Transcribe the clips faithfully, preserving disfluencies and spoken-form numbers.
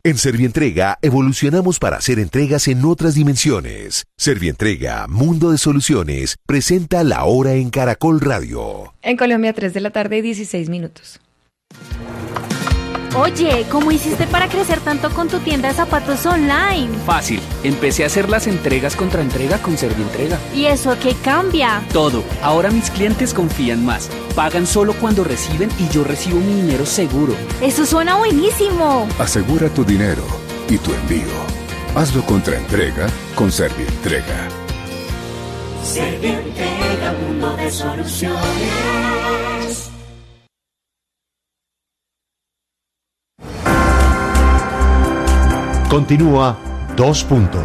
En Servientrega evolucionamos para hacer entregas en otras dimensiones. Servientrega, Mundo de Soluciones, presenta La Hora en Caracol Radio. En Colombia, tres de la tarde y dieciséis minutos. Oye, ¿cómo hiciste para crecer tanto con tu tienda de zapatos online? Fácil, empecé a hacer las entregas contra entrega con Servientrega. ¿Y eso qué cambia? Todo, ahora mis clientes confían más, pagan solo cuando reciben y yo recibo mi dinero seguro. ¡Eso suena buenísimo! Asegura tu dinero y tu envío. Hazlo contra entrega con Servientrega. Servientrega, mundo de soluciones. Continúa Dos Puntos.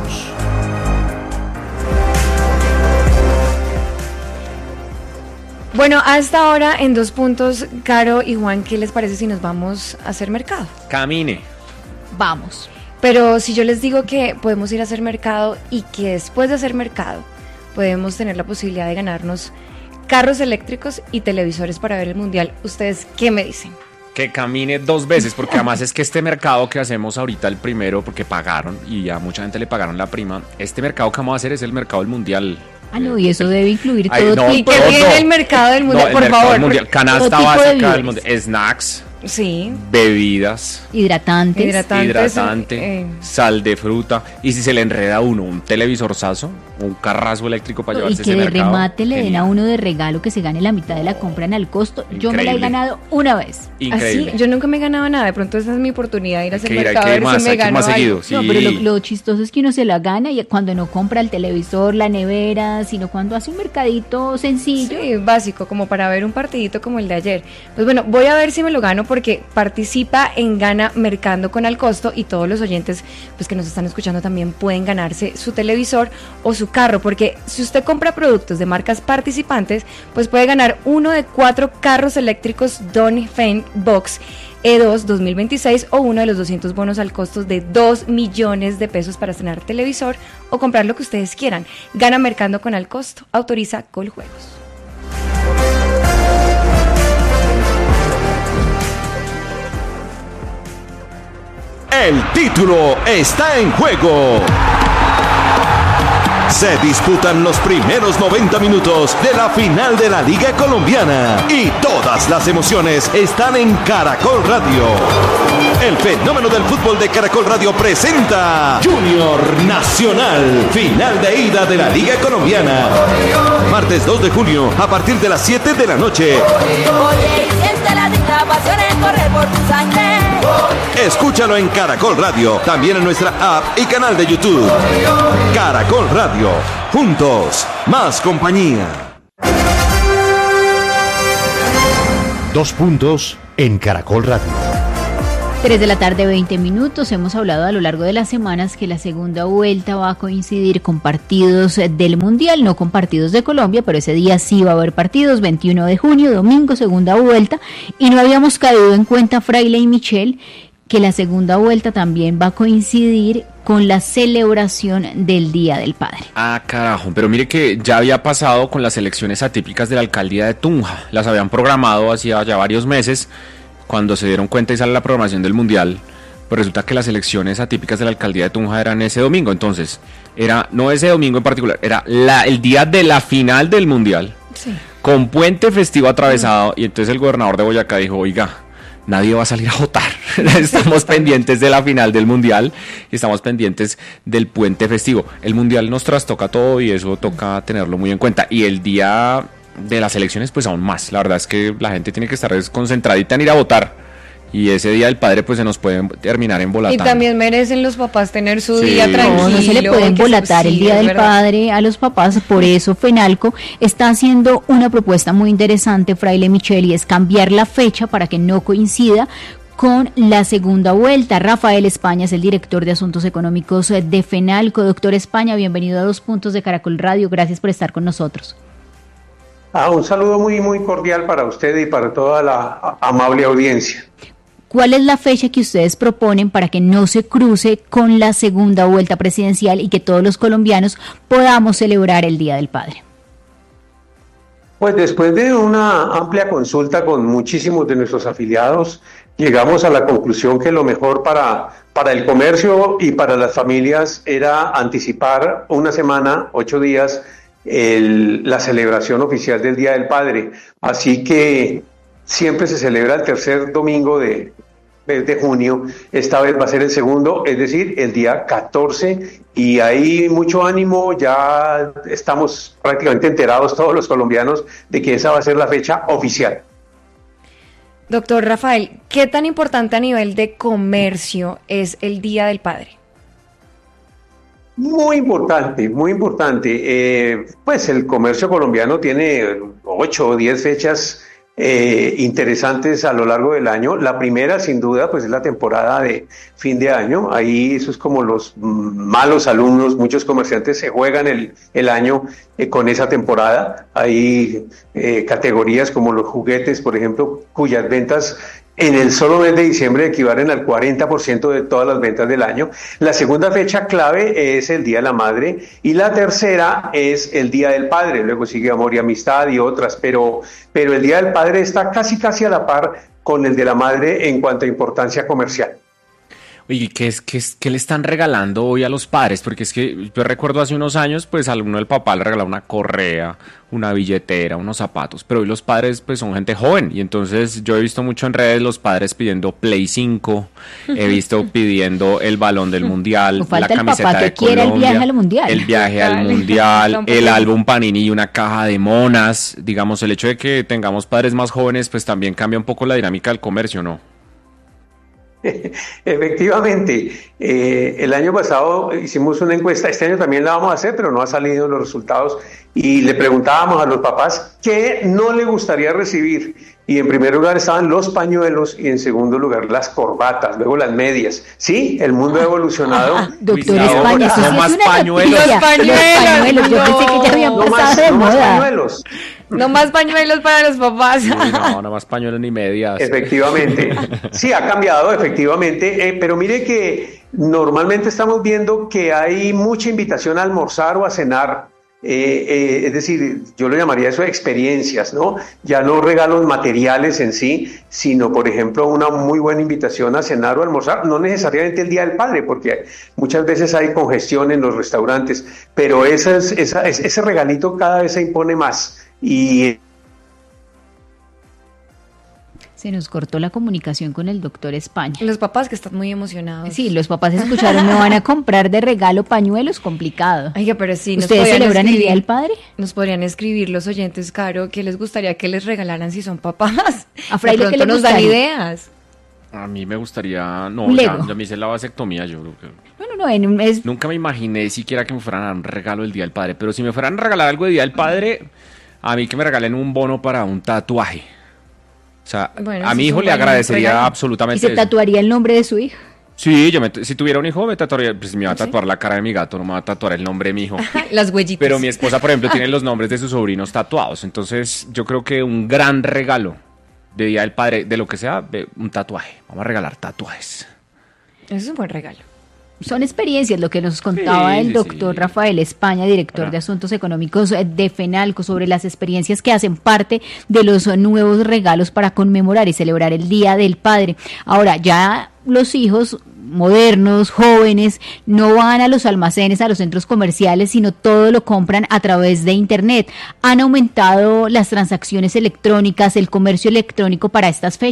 Bueno, hasta ahora en Dos Puntos, Caro y Juan, ¿qué les parece si nos vamos a hacer mercado? Camine. Vamos. Pero si yo les digo que podemos ir a hacer mercado y que después de hacer mercado podemos tener la posibilidad de ganarnos carros eléctricos y televisores para ver el Mundial, ¿ustedes qué me dicen? Que camine dos veces, porque además es que este mercado que hacemos ahorita, el primero, porque pagaron y a mucha gente le pagaron la prima, este mercado que vamos a hacer es el mercado del Mundial. Ah, no, y eso debe incluir Ay, todo no, tipo ¿Y qué todo. tiene el mercado del Mundial, No, por el mercado favor? del Mundial, canasta todo tipo de básica víveres. del Mundial, snacks, Sí. bebidas, hidratantes. Hidratantes, hidratante, eh. sal de fruta, y si se le enreda a uno un televisorzazo, un carrazo eléctrico para Y llevarse que ese de mercado. remate le den genial. a uno de regalo que se gane la mitad de la compra en al costo. Yo me la he Increíble. ganado una vez. Increíble. Así, yo nunca me ganaba nada, de pronto esa es mi oportunidad de ir a Hay hacer que ir, hay mercado que a ir ver más, si me hay que ir gano más algo. seguido. Sí. No, pero lo, lo chistoso es que uno se la gana y cuando no compra el televisor, la nevera, sino cuando hace un mercadito sencillo. Sí, básico, como para ver un partidito como el de ayer. Pues bueno, voy a ver si me lo gano porque participa en Gana Mercando con Al Costo y todos los oyentes pues que nos están escuchando también pueden ganarse su televisor o su carro, porque si usted compra productos de marcas participantes, pues puede ganar uno de cuatro carros eléctricos Dongfeng Box E dos dos mil veintiséis o uno de los doscientos bonos al costo de dos millones de pesos para estrenar televisor o comprar lo que ustedes quieran. Gana Mercando con Al Costo. Autoriza Coljuegos. El título está en juego. Se disputan los primeros noventa minutos de la final de la Liga Colombiana y todas las emociones están en Caracol Radio. El fenómeno del fútbol de Caracol Radio presenta Junior Nacional, final de ida de la Liga Colombiana. Martes dos de junio a partir de las siete de la noche. Oye, y siente la la pasión en correr por tu sangre. Escúchalo en Caracol Radio, también en nuestra app y canal de YouTube. Caracol Radio, juntos, más compañía. Dos Puntos en Caracol Radio. tres de la tarde, veinte minutos. Hemos hablado a lo largo de las semanas que la segunda vuelta va a coincidir con partidos del Mundial, no con partidos de Colombia, pero ese día sí va a haber partidos, veintiuno de junio, domingo, segunda vuelta, y no habíamos caído en cuenta, Fraile y Michelle, que la segunda vuelta también va a coincidir con la celebración del Día del Padre. Ah, carajo, pero mire que ya había pasado con las elecciones atípicas de la alcaldía de Tunja, las habían programado hacía ya varios meses. Cuando se dieron cuenta y sale la programación del Mundial, pues resulta que las elecciones atípicas de la alcaldía de Tunja eran ese domingo. Entonces, era no ese domingo en particular, era la, el día de la final del Mundial, Sí. con puente festivo atravesado. Mm. Y entonces el gobernador de Boyacá dijo, oiga, nadie va a salir a votar. Estamos pendientes de la final del Mundial y estamos pendientes del puente festivo. El Mundial nos trastoca todo y eso toca tenerlo muy en cuenta. Y el día de las elecciones pues aún más, la verdad es que la gente tiene que estar desconcentradita en ir a votar y ese Día del Padre pues se nos puede terminar embolatando. Y también merecen los papás tener su Sí. día tranquilo. No, no se le puede embolatar el Día del Padre a los papás, por eso FENALCO está haciendo una propuesta muy interesante, Fraile Michelle, y es cambiar la fecha para que no coincida con la segunda vuelta. Rafael España es el director de Asuntos Económicos de FENALCO. Doctor España, bienvenido a Dos Puntos de Caracol Radio, gracias por estar con nosotros. Ah, un saludo muy, muy cordial para usted y para toda la amable audiencia. ¿Cuál es la fecha que ustedes proponen para que no se cruce con la segunda vuelta presidencial y que todos los colombianos podamos celebrar el Día del Padre? Pues después de una amplia consulta con muchísimos de nuestros afiliados, llegamos a la conclusión que lo mejor para, para el comercio y para las familias era anticipar una semana, ocho días, el, la celebración oficial del Día del Padre. Así que siempre se celebra el tercer domingo de, de, de junio, esta vez va a ser el segundo, es decir, el día catorce, y hay mucho ánimo, ya estamos prácticamente enterados todos los colombianos de que esa va a ser la fecha oficial. Doctor Rafael, ¿qué tan importante a nivel de comercio es el Día del Padre? Muy importante, muy importante. Eh, pues el comercio colombiano tiene ocho o diez fechas eh, interesantes a lo largo del año. La primera, sin duda, pues es la temporada de fin de año. Ahí eso es como los malos alumnos, muchos comerciantes se juegan el, el año eh, con esa temporada. Hay eh, categorías como los juguetes, por ejemplo, cuyas ventas en el solo mes de diciembre equivalen al cuarenta por ciento de todas las ventas del año. La segunda fecha clave es el Día de la Madre y la tercera es el Día del Padre. Luego sigue Amor y Amistad y otras, pero, pero el Día del Padre está casi casi a la par con el de la Madre en cuanto a importancia comercial. Oye, ¿qué, es, qué, es, ¿qué le están regalando hoy a los padres? Porque es que yo recuerdo hace unos años, pues a uno del papá le regalaba una correa, una billetera, unos zapatos, pero hoy los padres pues son gente joven, y entonces yo he visto mucho en redes los padres pidiendo Play cinco, he visto pidiendo el balón del Mundial, la camiseta de Colombia, el viaje al Mundial, el viaje al Mundial, el álbum Panini y una caja de monas. Digamos, el hecho de que tengamos padres más jóvenes pues también cambia un poco la dinámica del comercio, ¿no? Efectivamente, eh, el año pasado hicimos una encuesta, este año también la vamos a hacer, pero no han salido los resultados, y le preguntábamos a los papás qué no le gustaría recibir, y en primer lugar estaban los pañuelos y en segundo lugar las corbatas, luego las medias. Sí, el mundo ha evolucionado. Ajá, doctor España, eso sí no más es una pañuelos. noticia. Los pañuelos, Yo no. pensé que ya habían No pasado más, de no más moda. pañuelos. No más pañuelos para los papás. Sí, no, no más pañuelos ni medias. Efectivamente, sí, ha cambiado, efectivamente, eh, pero mire que normalmente estamos viendo que hay mucha invitación a almorzar o a cenar, eh, eh, es decir, yo lo llamaría eso experiencias, ¿no? Ya no regalos materiales en sí, sino, por ejemplo, una muy buena invitación a cenar o almorzar, no necesariamente el Día del Padre, porque muchas veces hay congestión en los restaurantes, pero esa es, esa, ese regalito cada vez se impone más. Y se nos cortó la comunicación con el doctor España. Los papás que están muy emocionados. Sí, los papás escucharon, me van a comprar de regalo pañuelos, complicado. Oiga, pero sí, nos ¿ustedes celebran escribir, el Día del Padre? Nos podrían escribir los oyentes, Caro, que les gustaría que les regalaran si son papás. A Fraile, de ¿qué pronto le nos dan gustaría? ideas. A mí me gustaría, no, Un ya, Lego. ya me hice la vasectomía, yo creo que... No, no, no, en un mes. Nunca me imaginé siquiera que me fueran a dar un regalo del Día del Padre, pero si me fueran a regalar algo de Día del Padre, a mí que me regalen un bono para un tatuaje. O sea, Bueno, a eso mi es hijo un le buen agradecería regalo. ¿Y absolutamente se eso. tatuaría el nombre de su hijo? Sí, yo me, si tuviera un hijo me tatuaría, pues me iba a ¿Sí? tatuar la cara de mi gato, no me va a tatuar el nombre de mi hijo. Las huellitas. Pero mi esposa, por ejemplo, tiene los nombres de sus sobrinos tatuados, entonces yo creo que un gran regalo de Día del Padre, de lo que sea, de un tatuaje. Vamos a regalar tatuajes. Eso es un buen regalo. Son experiencias, lo que nos contaba Sí, el sí, doctor sí. Rafael España, director Hola. de Asuntos Económicos de FENALCO, sobre las experiencias que hacen parte de los nuevos regalos para conmemorar y celebrar el Día del Padre. Ahora, ya los hijos modernos, jóvenes, no van a los almacenes, a los centros comerciales, sino todo lo compran a través de Internet. Han aumentado las transacciones electrónicas, el comercio electrónico para estas fechas.